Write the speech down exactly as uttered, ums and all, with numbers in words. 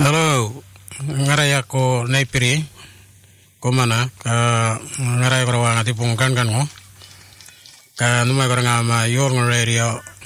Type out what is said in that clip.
Halo, ngaraya ko naipiri ko mana ka ngaraya ko rawang ati pungkan kan mo ka numay ko nga ma yor ng radio